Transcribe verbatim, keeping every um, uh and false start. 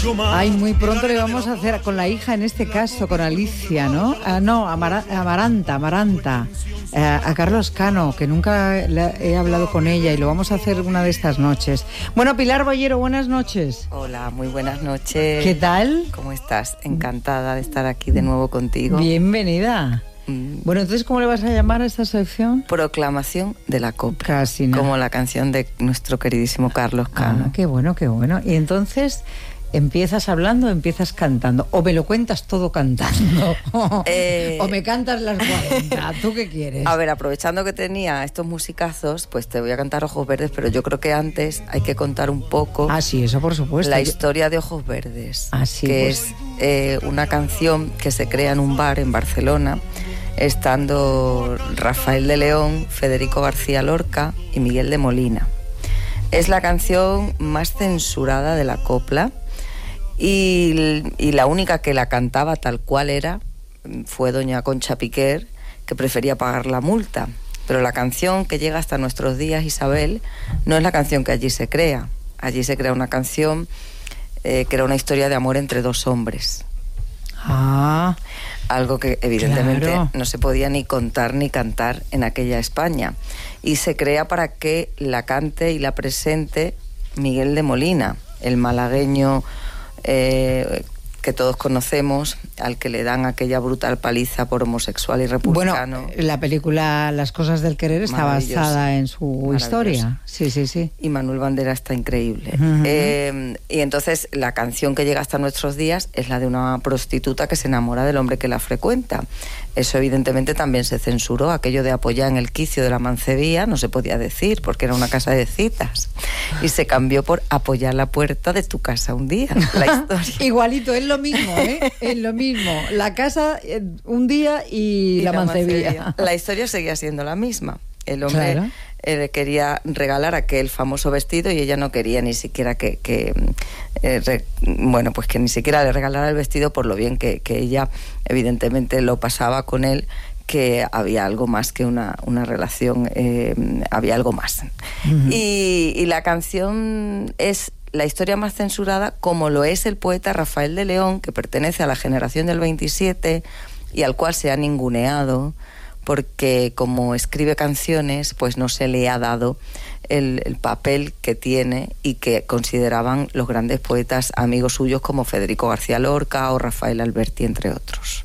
Ay, muy pronto le vamos a hacer con la hija, en este caso, con Alicia, ¿no? Ah, no, Amara, Amaranta, Amaranta, eh, a Carlos Cano, que nunca le, he hablado con ella y lo vamos a hacer una de estas noches. Bueno, Pilar Boyero, buenas noches. Hola, muy buenas noches. ¿Qué tal? ¿Cómo estás? Encantada de estar aquí de nuevo contigo. Bienvenida. Mm. Bueno, entonces, ¿cómo le vas a llamar a esta sección? Proclamación de la copla. Casi nada. Como la canción de nuestro queridísimo Carlos Cano. Ah, qué bueno, qué bueno. Y entonces... ¿empiezas hablando o empiezas cantando? ¿O me lo cuentas todo cantando? Eh, ¿O me cantas las cuarenta? ¿Tú qué quieres? A ver, aprovechando que tenía estos musicazos, pues te voy a cantar Ojos Verdes, pero yo creo que antes hay que contar un poco... Ah, sí, eso por supuesto. La historia de Ojos Verdes, ah, sí, que pues... es eh, una canción que se crea en un bar en Barcelona, estando Rafael de León, Federico García Lorca y Miguel de Molina. Es la canción más censurada de la copla, Y, y la única que la cantaba tal cual era fue doña Concha Piquer, que prefería pagar la multa. Pero la canción que llega hasta nuestros días, Isabel, no es la canción que allí se crea. Allí se crea una canción eh, que era una historia de amor entre dos hombres. Ah, algo que evidentemente claro. no se podía ni contar ni cantar en aquella España. Y se crea para que la cante y la presente Miguel de Molina, el malagueño... Eh, que todos conocemos, al que le dan aquella brutal paliza por homosexual y republicano. Bueno, la película Las cosas del querer está basada en su historia. Sí, sí, sí. Y Manuel Bandera está increíble. Uh-huh. Eh, y entonces la canción que llega hasta nuestros días es la de una prostituta que se enamora del hombre que la frecuenta. Eso evidentemente también se censuró, aquello de apoyar en el quicio de la mancebía no se podía decir porque era una casa de citas. Y se cambió por apoyar la puerta de tu casa un día, la historia. Igualito, es lo mismo, ¿eh? Es lo mismo. La casa eh, un día y, y la, la mancebía. mancebía. La historia seguía siendo la misma. El hombre claro. eh, quería regalar aquel famoso vestido y ella no quería ni siquiera que, que eh, re, bueno, pues que ni siquiera le regalara el vestido por lo bien que, que ella evidentemente lo pasaba con él, que había algo más que una, una relación, eh, había algo más. Uh-huh. y, y la canción es la historia más censurada, como lo es el poeta Rafael de León, que pertenece a la generación del veintisiete y al cual se ha ninguneado, porque como escribe canciones, pues no se le ha dado el, el papel que tiene y que consideraban los grandes poetas amigos suyos como Federico García Lorca o Rafael Alberti, entre otros.